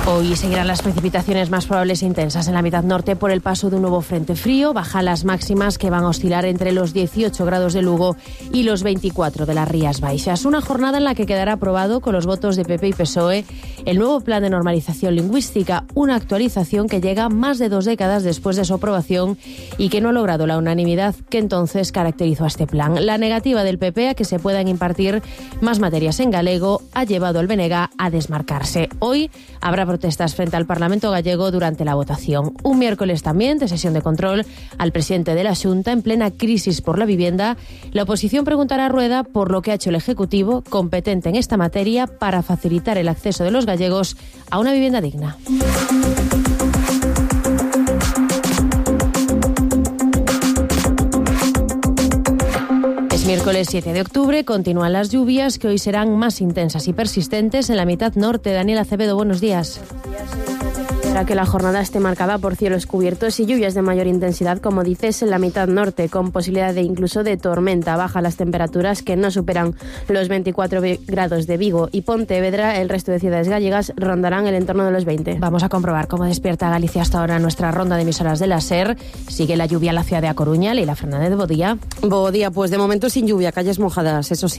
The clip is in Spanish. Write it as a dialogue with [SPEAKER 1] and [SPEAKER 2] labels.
[SPEAKER 1] Hoy seguirán las precipitaciones más probables e intensas en la mitad norte por el paso de un nuevo frente frío. Bajan las máximas que van a oscilar entre los 18 grados de Lugo y los 24 de las Rías Baixas. Una jornada en la que quedará aprobado con los votos de PP y PSOE el nuevo plan de normalización lingüística, una actualización que llega más de 2 décadas después de su aprobación y que no ha logrado la unanimidad que entonces caracterizó a este plan. La negativa del PP a que se puedan impartir más materias en galego ha llevado al BNG a desmarcarse. Hoy habrá protestas frente al Parlamento gallego durante la votación. Un miércoles también de sesión de control al presidente de la Xunta en plena crisis por la vivienda. La oposición preguntará a Rueda por lo que ha hecho el Ejecutivo, competente en esta materia, para facilitar el acceso de los gallegos a una vivienda digna. Miércoles 7 de octubre continúan las lluvias que hoy serán más intensas y persistentes en la mitad norte. Daniel Acevedo, buenos días.
[SPEAKER 2] Para que la jornada esté marcada por cielos cubiertos y lluvias de mayor intensidad, como dices, en la mitad norte, con posibilidad de incluso de tormenta. Baja las temperaturas que no superan los 24 grados de Vigo y Pontevedra. El resto de ciudades gallegas rondarán el entorno de los 20.
[SPEAKER 1] Vamos a comprobar cómo despierta Galicia hasta ahora nuestra ronda de emisoras de la SER. Sigue la lluvia en la ciudad de A Coruña. Leila Fernández, Bodía.
[SPEAKER 3] Bodía, pues de momento sin lluvia, calles mojadas, eso sí.